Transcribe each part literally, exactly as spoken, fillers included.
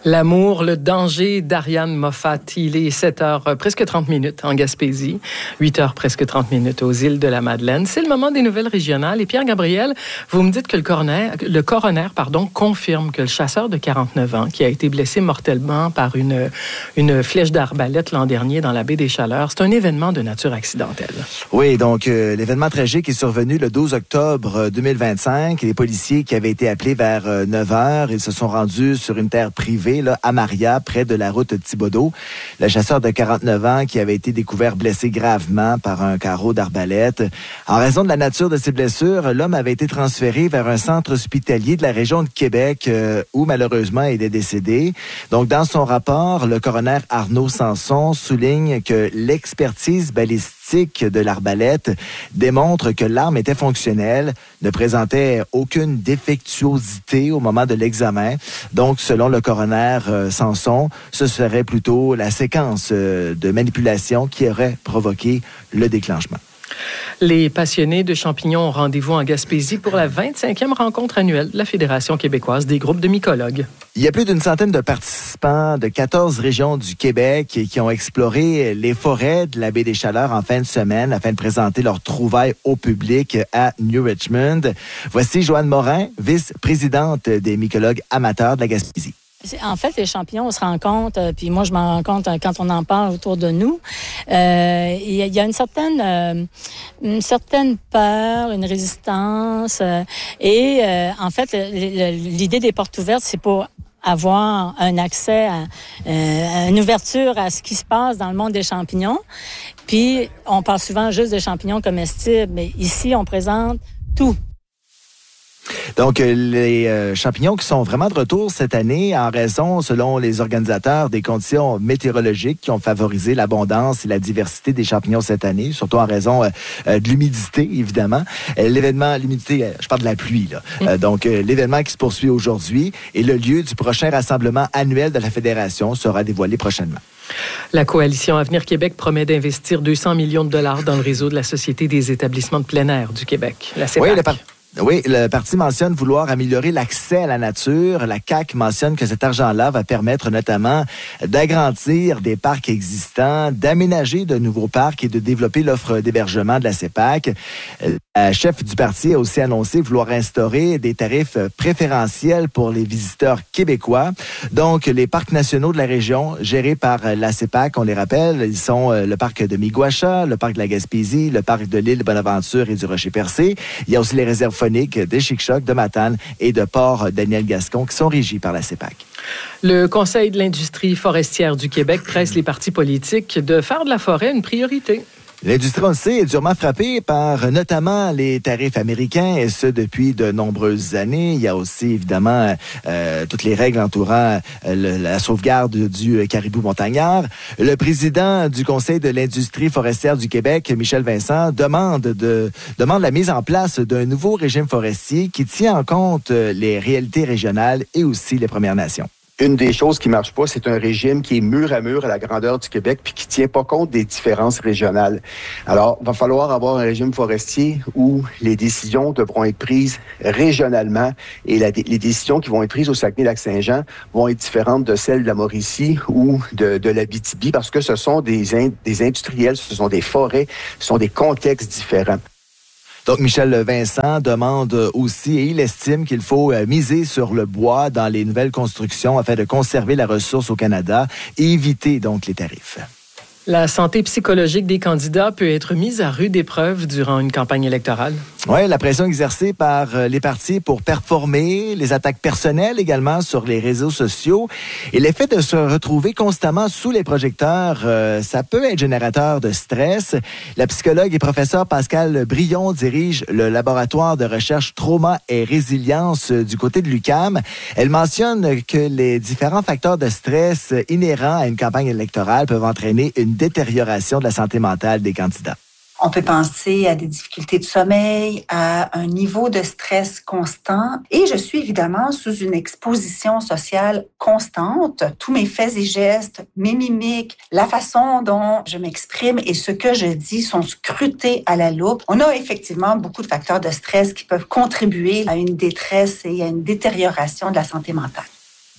L'amour, le danger d'Ariane Moffat. Il est sept heures, euh, presque trente minutes en Gaspésie, huit heures, presque trente minutes aux îles de la Madeleine. C'est le moment des nouvelles régionales. Et Pierre-Gabriel, vous me dites que le coroner, le coroner pardon, confirme que le chasseur de quarante-neuf ans, qui a été blessé mortellement par une, une flèche d'arbalète l'an dernier dans la baie des Chaleurs, c'est un événement de nature accidentelle. Oui, donc euh, l'événement tragique est survenu le douze octobre deux mille vingt-cinq. Les policiers qui avaient été appelés vers euh, neuf heures, ils se sont rendus sur une terre privée là, à Maria, près de la route Thibodaux. Le chasseur de quarante-neuf ans qui avait été découvert blessé gravement par un carreau d'arbalète. En raison de la nature de ses blessures, l'homme avait été transféré vers un centre hospitalier de la région de Québec euh, où malheureusement il est décédé. Donc dans son rapport, le coroner Arnaud Sanson souligne que l'expertise balistique de l'arbalète démontre que l'arme était fonctionnelle, ne présentait aucune défectuosité au moment de l'examen. Donc, selon le coroner euh, Sanson, ce serait plutôt la séquence euh, de manipulation qui aurait provoqué le déclenchement. Les passionnés de champignons ont rendez-vous en Gaspésie pour la vingt-cinquième rencontre annuelle de la Fédération québécoise des groupes de mycologues. Il y a plus d'une centaine de participants de quatorze régions du Québec qui ont exploré les forêts de la baie des Chaleurs en fin de semaine afin de présenter leurs trouvailles au public à New Richmond. Voici Joanne Morin, vice-présidente des mycologues amateurs de la Gaspésie. En fait, les champignons, on se rend compte, euh, puis moi, je m'en rends compte euh, quand on en parle autour de nous. Euh, il y, y a une certaine, euh, une certaine peur, une résistance. Euh, et euh, en fait, le, le, l'idée des portes ouvertes, c'est pour avoir un accès à euh, une ouverture à ce qui se passe dans le monde des champignons. Puis, on parle souvent juste des champignons comestibles, mais ici, on présente tout. Donc, les euh, champignons qui sont vraiment de retour cette année en raison, selon les organisateurs, des conditions météorologiques qui ont favorisé l'abondance et la diversité des champignons cette année, surtout en raison euh, de l'humidité, évidemment. Euh, l'événement, l'humidité, euh, je parle de la pluie, là. Euh, donc, euh, l'événement qui se poursuit aujourd'hui et le lieu du prochain rassemblement annuel de la Fédération sera dévoilé prochainement. La Coalition Avenir Québec promet d'investir deux cents millions de dollars dans le réseau de la Société des établissements de plein air du Québec, la C E P A C. Oui, le par- Oui, le parti mentionne vouloir améliorer l'accès à la nature. La C A Q mentionne que cet argent-là va permettre notamment d'agrandir des parcs existants, d'aménager de nouveaux parcs et de développer l'offre d'hébergement de la C E P A C. La chef du parti a aussi annoncé vouloir instaurer des tarifs préférentiels pour les visiteurs québécois. Donc, les parcs nationaux de la région gérés par la C E P A C, on les rappelle, ils sont le parc de Miguacha, le parc de la Gaspésie, le parc de l'île Bonaventure et du Rocher-Percé. Il y a aussi les réserves de Chic-Choc, de Matane et de Port Daniel-Gascon qui sont régis par la C E P A C. Le Conseil de l'industrie forestière du Québec presse les partis politiques de faire de la forêt une priorité. L'industrie, on le sait, est durement frappée par notamment les tarifs américains, et ce, depuis de nombreuses années. Il y a aussi, évidemment, euh, toutes les règles entourant euh, le, la sauvegarde du caribou montagnard. Le président du Conseil de l'industrie forestière du Québec, Michel Vincent, demande, de, demande la mise en place d'un nouveau régime forestier qui tient en compte les réalités régionales et aussi les Premières Nations. Une des choses qui marche pas, c'est un régime qui est mur à mur à la grandeur du Québec puis qui tient pas compte des différences régionales. Alors, il va falloir avoir un régime forestier où les décisions devront être prises régionalement et la, les décisions qui vont être prises au Saguenay-Lac-Saint-Jean vont être différentes de celles de la Mauricie ou de, de l'Abitibi parce que ce sont des, in, des industriels, ce sont des forêts, ce sont des contextes différents. Donc, Michel Vincent demande aussi, et il estime qu'il faut miser sur le bois dans les nouvelles constructions afin de conserver la ressource au Canada et éviter donc les tarifs. La santé psychologique des candidats peut être mise à rude épreuve durant une campagne électorale. Oui, la pression exercée par les partis pour performer, les attaques personnelles également sur les réseaux sociaux et l'effet de se retrouver constamment sous les projecteurs, euh, ça peut être générateur de stress. La psychologue et professeure Pascale Brion dirige le laboratoire de recherche trauma et résilience du côté de l'U Q A M. Elle mentionne que les différents facteurs de stress inhérents à une campagne électorale peuvent entraîner une détérioration de la santé mentale des candidats. On peut penser à des difficultés de sommeil, à un niveau de stress constant. Et je suis évidemment sous une exposition sociale constante. Tous mes faits et gestes, mes mimiques, la façon dont je m'exprime et ce que je dis sont scrutés à la loupe. On a effectivement beaucoup de facteurs de stress qui peuvent contribuer à une détresse et à une détérioration de la santé mentale.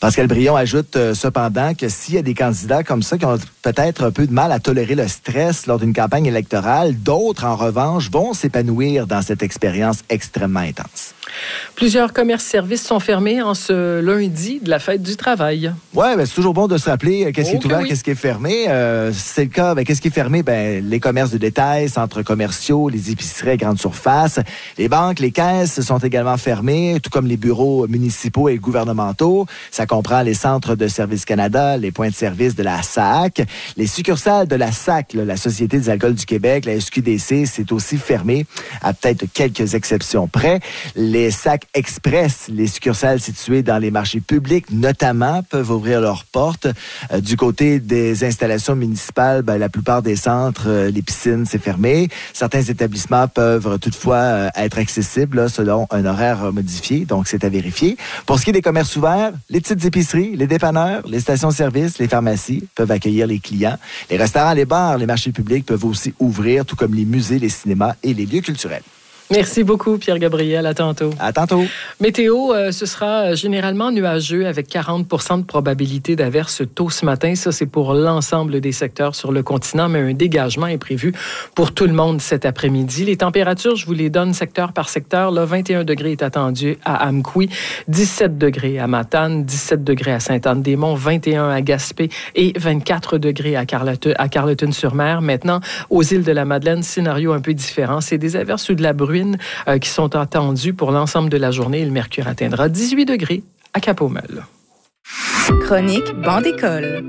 Pascal Brion ajoute euh, cependant que s'il y a des candidats comme ça qui ont peut-être un peu de mal à tolérer le stress lors d'une campagne électorale, d'autres, en revanche, vont s'épanouir dans cette expérience extrêmement intense. Plusieurs commerces-services sont fermés en ce lundi de la fête du travail. Oui, ben, c'est toujours bon de se rappeler euh, qu'est-ce Oh, qui est ouvert, oui. qu'est-ce qui est fermé. Euh, c'est le cas, ben, qu'est-ce qui est fermé? Ben, les commerces de détail, centres commerciaux, les épiceries à grande surface, les banques, les caisses sont également fermées, tout comme les bureaux municipaux et gouvernementaux. Ça comprend les centres de Service Canada, les points de service de la S A C, les succursales de la S A C, là, la Société des alcools du Québec, la S Q D C, c'est aussi fermé, à peut-être quelques exceptions près. Les S A C Express, les succursales situées dans les marchés publics, notamment, peuvent ouvrir leurs portes. Euh, du côté des installations municipales, ben, la plupart des centres, euh, les piscines, c'est fermé. Certains établissements peuvent toutefois euh, être accessibles là, selon un horaire modifié, donc c'est à vérifier. Pour ce qui est des commerces ouverts, les petites épiceries, les dépanneurs, les stations-service, les pharmacies peuvent accueillir les clients. Les restaurants, les bars, les marchés publics peuvent aussi ouvrir, tout comme les musées, les cinémas et les lieux culturels. Merci beaucoup, Pierre-Gabriel. À tantôt. À tantôt. Météo, euh, ce sera généralement nuageux avec quarante pour cent de probabilité d'averse tôt ce matin. Ça, c'est pour l'ensemble des secteurs sur le continent, mais un dégagement est prévu pour tout le monde cet après-midi. Les températures, je vous les donne secteur par secteur. Là, vingt et un degrés est attendu à Amqui, dix-sept degrés à Matane, dix-sept degrés à Sainte-Anne-des-Monts, vingt et un à Gaspé et vingt-quatre degrés à Carleton, à Carleton-sur-Mer. Maintenant, aux îles de la Madeleine, scénario un peu différent. C'est des averses ou de la bruine Euh, qui sont attendus pour l'ensemble de la journée. Le mercure atteindra dix-huit degrés à Cap-au-Mel. Chronique Banc d'école.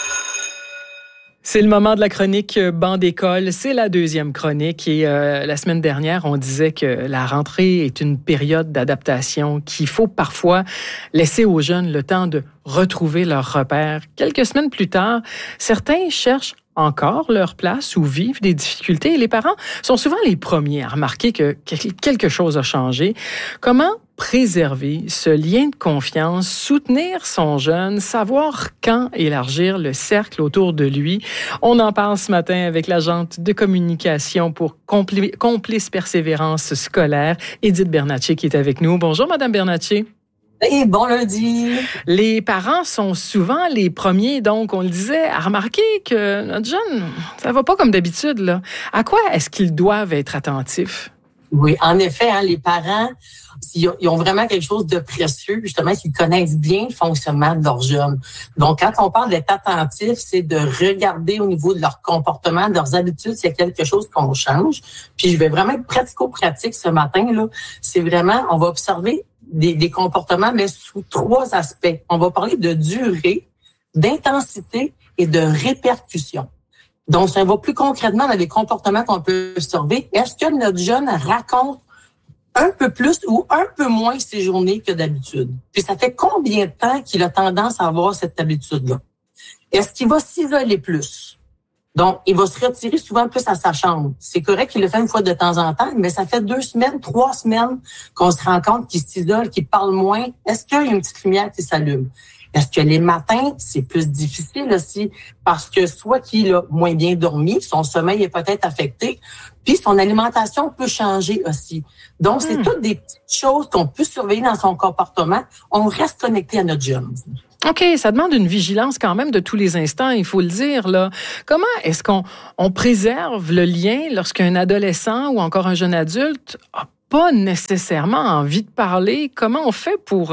C'est le moment de la chronique Banc d'école. C'est la deuxième chronique. Et euh, la semaine dernière, on disait que la rentrée est une période d'adaptation, qu'il faut parfois laisser aux jeunes le temps de retrouver leurs repères. Quelques semaines plus tard, certains cherchent encore leur place ou vivent des difficultés. Et les parents sont souvent les premiers à remarquer que quelque chose a changé. Comment préserver ce lien de confiance, soutenir son jeune, savoir quand élargir le cercle autour de lui? On en parle ce matin avec l'agente de communication pour Compli- Complice Persévérance scolaire, Édith Bernatchez, qui est avec nous. Bonjour, Madame Bernatchez. Et bon lundi! Les parents sont souvent les premiers, donc on le disait, à remarquer que notre jeune, ça va pas comme d'habitude, là. À quoi est-ce qu'ils doivent être attentifs? Oui, en effet, hein, les parents, ils ont vraiment quelque chose de précieux, justement, qu'ils connaissent bien le fonctionnement de leurs jeunes. Donc, quand on parle d'être attentif, c'est de regarder au niveau de leur comportement, de leurs habitudes, s'il y a quelque chose qu'on change. Puis, je vais vraiment être pratico-pratique ce matin, là. C'est vraiment, on va observer Des, des comportements, mais sous trois aspects. On va parler de durée, d'intensité et de répercussion. Donc, ça va plus concrètement dans les comportements qu'on peut observer. Est-ce que notre jeune raconte un peu plus ou un peu moins ses journées que d'habitude? Puis ça fait combien de temps qu'il a tendance à avoir cette habitude-là? Est-ce qu'il va s'isoler plus? Donc, il va se retirer souvent plus à sa chambre. C'est correct qu'il le fait une fois de temps en temps, mais ça fait deux semaines, trois semaines qu'on se rend compte qu'il s'isole, qu'il parle moins. Est-ce qu'il y a une petite lumière qui s'allume? Est-ce que les matins, c'est plus difficile aussi parce que soit qu'il a moins bien dormi, son sommeil est peut-être affecté, puis son alimentation peut changer aussi. Donc, c'est mmh. toutes des petites choses qu'on peut surveiller dans son comportement. On reste connecté à notre jeune. OK, ça demande une vigilance quand même de tous les instants, il faut le dire, là. Comment est-ce qu'on on préserve le lien lorsqu'un adolescent ou encore un jeune adulte a pas nécessairement envie de parler? Comment on fait pour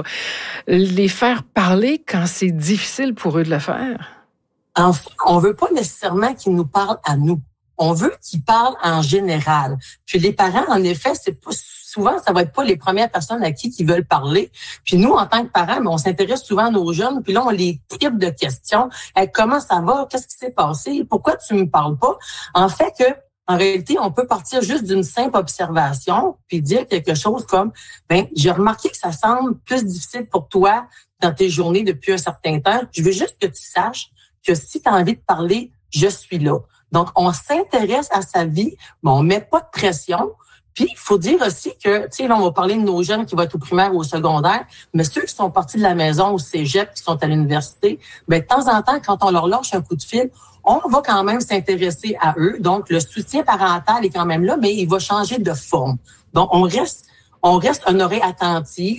les faire parler quand c'est difficile pour eux de le faire? En fait, on veut pas nécessairement qu'ils nous parlent à nous. On veut qu'ils parlent en général. Puis les parents, en effet, c'est pas souvent, ça va être pas les premières personnes à qui ils veulent parler. Puis nous, en tant que parents, on s'intéresse souvent à nos jeunes. Puis là, on les tripe de questions. Hey, comment ça va? Qu'est-ce qui s'est passé? Pourquoi tu me parles pas? En fait, que en réalité, on peut partir juste d'une simple observation puis dire quelque chose comme, ben, j'ai remarqué que ça semble plus difficile pour toi dans tes journées depuis un certain temps. Je veux juste que tu saches que si tu as envie de parler, je suis là. Donc, on s'intéresse à sa vie, mais on met pas de pression. Puis, il faut dire aussi que, tu sais, là, on va parler de nos jeunes qui vont être au primaire ou au secondaire, mais ceux qui sont partis de la maison au cégep, qui sont à l'université, ben, de temps en temps, quand on leur lâche un coup de fil, on va quand même s'intéresser à eux. Donc, le soutien parental est quand même là, mais il va changer de forme. Donc, on reste, on reste une oreille attentive,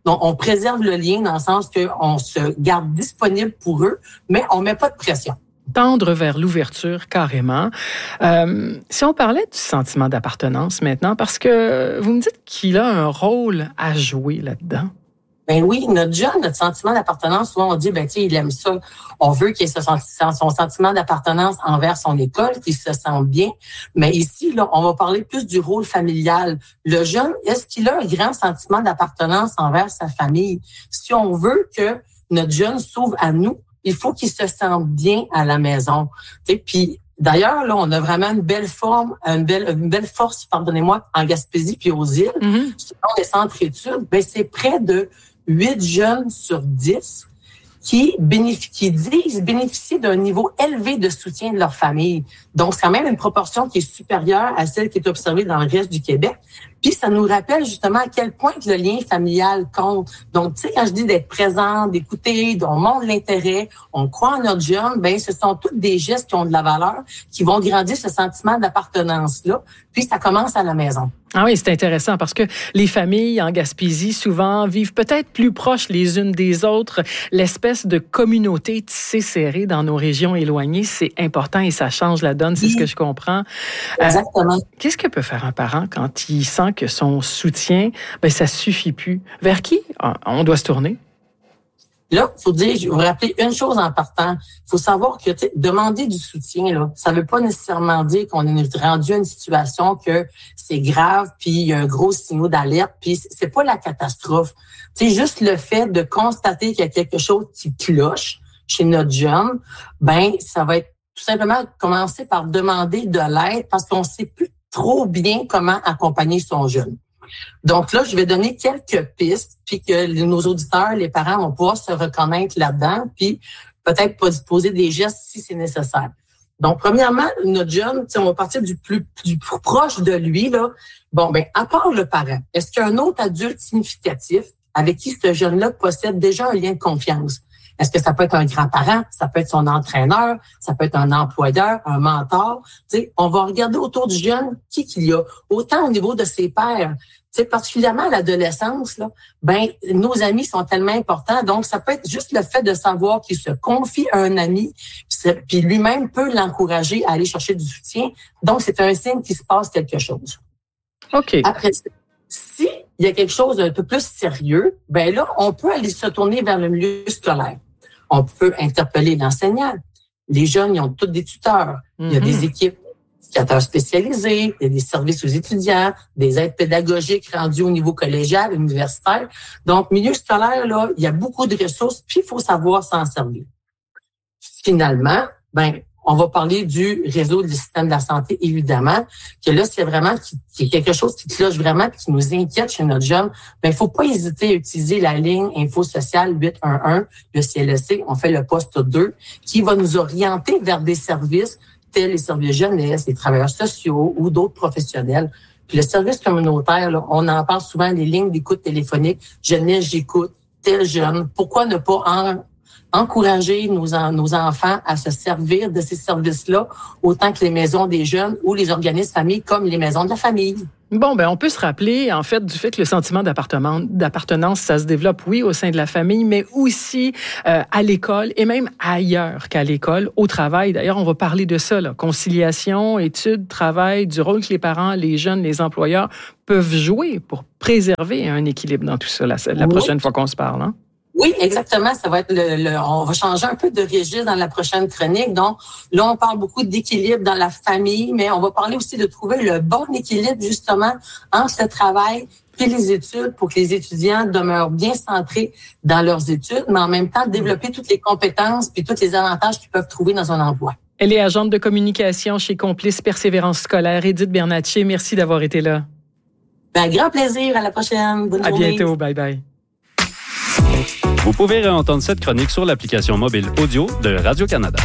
Donc, on préserve le lien dans le sens qu'on se garde disponible pour eux, mais on met pas de pression. Tendre vers l'ouverture, carrément. Euh, si on parlait du sentiment d'appartenance maintenant, parce que vous me dites qu'il a un rôle à jouer là-dedans. Ben oui, notre jeune, notre sentiment d'appartenance, souvent on dit, ben tu sais, il aime ça. On veut qu'il ait ce senti- son sentiment d'appartenance envers son école, qu'il se sente bien. Mais ici, là, on va parler plus du rôle familial. Le jeune, est-ce qu'il a un grand sentiment d'appartenance envers sa famille? Si on veut que notre jeune s'ouvre à nous, il faut qu'il se sente bien à la maison. Et puis, d'ailleurs, là, on a vraiment une belle forme, une belle, une belle force, pardonnez-moi, en Gaspésie puis aux îles. Mm-hmm. Selon les centres études, ben c'est près de huit jeunes sur dix qui bénéficient, qui disent bénéficier d'un niveau élevé de soutien de leur famille. Donc, c'est quand même une proportion qui est supérieure à celle qui est observée dans le reste du Québec. Puis, ça nous rappelle justement à quel point que le lien familial compte. Donc, tu sais, quand je dis d'être présent, d'écouter, on montre l'intérêt, on croit en notre jeune, ben, ce sont tous des gestes qui ont de la valeur, qui vont grandir ce sentiment d'appartenance-là. Puis, ça commence à la maison. Ah oui, c'est intéressant parce que les familles en Gaspésie, souvent, vivent peut-être plus proches les unes des autres. L'espèce de communauté tissée serrée dans nos régions éloignées, c'est important et ça change la donne, c'est oui. ce que je comprends. Exactement. Euh, qu'est-ce que peut faire un parent quand il sent que son soutien, ben, ça suffit plus? Vers qui on doit se tourner? Là, faut dire, je vais vous rappeler une chose en partant. Il faut savoir que demander du soutien, là, ça veut pas nécessairement dire qu'on est rendu à une situation que c'est grave, puis il y a un gros signal d'alerte, puis c'est pas la catastrophe. C'est juste le fait de constater qu'il y a quelque chose qui cloche chez notre jeune, ben ça va être tout simplement commencer par demander de l'aide parce qu'on sait plus trop bien comment accompagner son jeune. Donc là, je vais donner quelques pistes, puis que nos auditeurs, les parents vont pouvoir se reconnaître là-dedans, puis peut-être poser des gestes si c'est nécessaire. Donc, premièrement, notre jeune, on va partir du plus, du plus proche de lui, là. Bon, ben, à part le parent, est-ce qu'il y a un autre adulte significatif avec qui ce jeune-là possède déjà un lien de confiance? Est-ce que ça peut être un grand-parent, ça peut être son entraîneur, ça peut être un employeur, un mentor? Tu sais, on va regarder autour du jeune qui qu'il y a, autant au niveau de ses pairs. Tu sais, particulièrement à l'adolescence, là, ben nos amis sont tellement importants. Donc, ça peut être juste le fait de savoir qu'il se confie à un ami, puis lui-même peut l'encourager à aller chercher du soutien. Donc, c'est un signe qu'il se passe quelque chose. OK. Après, si il y a quelque chose d'un peu plus sérieux, ben là, on peut aller se tourner vers le milieu scolaire. On peut interpeller l'enseignant. Les jeunes, ils ont tous des tuteurs. Mm-hmm. Il y a des équipes éducateurs spécialisés, il y a des services aux étudiants, des aides pédagogiques rendues au niveau collégial, universitaire. Donc, milieu scolaire, là, il y a beaucoup de ressources, puis il faut savoir s'en servir. Finalement, ben, on va parler du réseau du système de la santé, évidemment, que là, c'est vraiment qui, qui est quelque chose qui cloche vraiment et qui nous inquiète chez notre jeune. Ben, il faut pas hésiter à utiliser la ligne Info Sociale huit un un, le C L S C, on fait le poste deux, qui va nous orienter vers des services tels les services jeunesse, les travailleurs sociaux ou d'autres professionnels. Puis le service communautaire, là, on en parle souvent, les lignes d'écoute téléphonique, jeunesse, j'écoute, tel jeune. Pourquoi ne pas en encourager nos, nos enfants à se servir de ces services-là, autant que les maisons des jeunes ou les organismes familles comme les maisons de la famille. Bon, ben on peut se rappeler, en fait, du fait que le sentiment d'appartenance, ça se développe, oui, au sein de la famille, mais aussi euh, à l'école et même ailleurs qu'à l'école, au travail. D'ailleurs, on va parler de ça, là, conciliation, études, travail, du rôle que les parents, les jeunes, les employeurs peuvent jouer pour préserver un équilibre dans tout ça la, la prochaine oui. fois qu'on se parle, hein? Oui, exactement. Ça va être le, le, on va changer un peu de registre dans la prochaine chronique. Donc, là, on parle beaucoup d'équilibre dans la famille, mais on va parler aussi de trouver le bon équilibre, justement, entre le travail et les études pour que les étudiants demeurent bien centrés dans leurs études, mais en même temps, développer toutes les compétences puis tous les avantages qu'ils peuvent trouver dans un emploi. Elle est agente de communication chez Complice Persévérance scolaire. Édith Bernatchez, merci d'avoir été là. Ben, grand plaisir. À la prochaine. Bonne à journée. À bientôt. Bye bye. Vous pouvez réentendre cette chronique sur l'application mobile audio de Radio-Canada.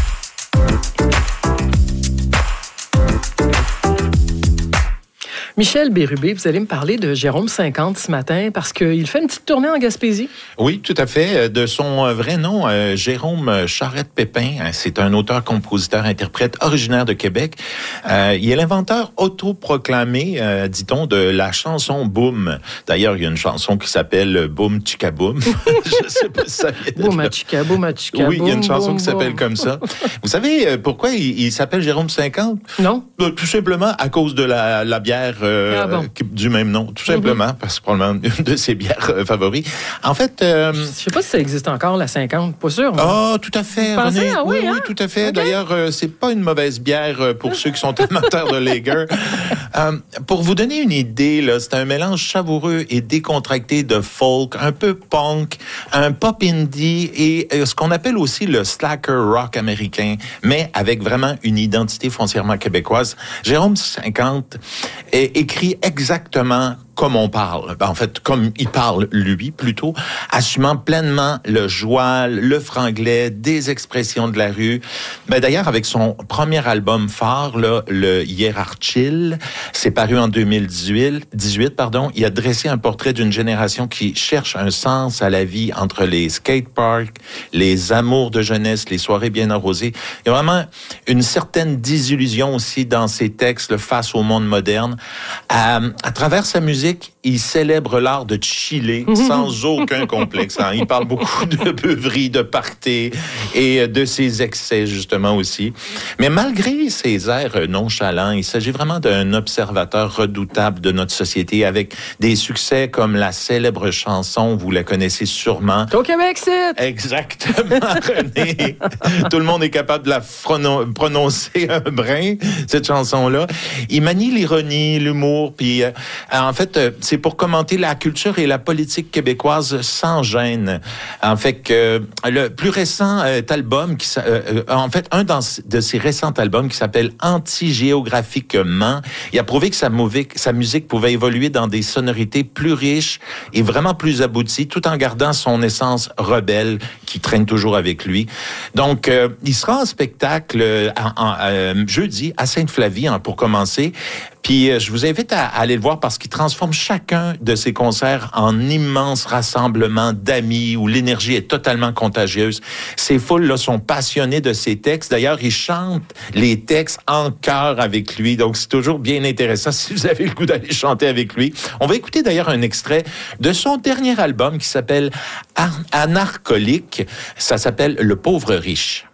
Michel Bérubé, vous allez me parler de Jérôme cinquante ce matin parce qu'il fait une petite tournée en Gaspésie. Oui, tout à fait. De son vrai nom, euh, Jérôme Charette-Pépin, c'est un auteur, compositeur, interprète originaire de Québec. Euh, il est l'inventeur autoproclamé, euh, dit-on, de la chanson Boom. D'ailleurs, il y a une chanson qui s'appelle Boom Chica Boom. Je sais pas si ça vient de Boom Chica, Boom Chica. Oui, il y a une chanson boom, qui s'appelle boom. comme ça. Vous savez pourquoi il, il s'appelle Jérôme cinquante? Non. Tout simplement à cause de la, la bière euh, Ah bon. du même nom. Tout simplement, mm-hmm. parce que c'est probablement une de ses bières euh, favoris. En fait... Euh, je sais pas si ça existe encore, la cinquante. Pas sûr. Ah, oh, tout à fait, René. René. Ah, oui, oui, hein? oui, tout à fait. Okay. D'ailleurs, euh, c'est pas une mauvaise bière pour ceux qui sont amateurs de lager. Euh, pour vous donner une idée, là, c'est un mélange savoureux et décontracté de folk, un peu punk, un pop indie et euh, ce qu'on appelle aussi le slacker rock américain, mais avec vraiment une identité foncièrement québécoise. Jérôme cinquante est écrit exactement comme on parle, en fait, comme il parle lui, plutôt, assumant pleinement le joual, le franglais, des expressions de la rue. Ben, d'ailleurs, avec son premier album phare, là, le Hiérarchile, c'est paru en deux mille dix-huit, pardon, il a dressé un portrait d'une génération qui cherche un sens à la vie entre les skateparks, les amours de jeunesse, les soirées bien arrosées. Il y a vraiment une certaine désillusion aussi dans ses textes là, face au monde moderne. À, à travers sa musique, il célèbre l'art de chiller sans aucun complexe. Hein. Il parle beaucoup de beuverie, de party et de ses excès, justement, aussi. Mais malgré ses airs nonchalants, il s'agit vraiment d'un observateur redoutable de notre société avec des succès comme la célèbre chanson, vous la connaissez sûrement. Au Québec, c'est... Exactement, René. Tout le monde est capable de la pronon- prononcer un brin, cette chanson-là. Il manie l'ironie, l'humour, puis euh, en fait, c'est pour commenter la culture et la politique québécoise sans gêne. En fait, que le plus récent euh, album, qui, euh, en fait, un dans, de ses récents albums qui s'appelle Antigéographiquement, il a prouvé que sa, mauvaise, sa musique pouvait évoluer dans des sonorités plus riches et vraiment plus abouties, tout en gardant son essence rebelle qui traîne toujours avec lui. Donc, euh, il sera en spectacle en, en, euh, jeudi à Sainte-Flavie, hein, pour commencer. Puis, euh, je vous invite à, à aller le voir parce qu'il transforme chacun de ses concerts en immense rassemblement d'amis où l'énergie est totalement contagieuse. Ces foules-là sont passionnées de ses textes. D'ailleurs, ils chantent les textes en chœur avec lui. Donc, c'est toujours bien intéressant si vous avez le goût d'aller chanter avec lui. On va écouter d'ailleurs un extrait de son dernier album qui s'appelle Anarcholique. Ça s'appelle Le pauvre riche.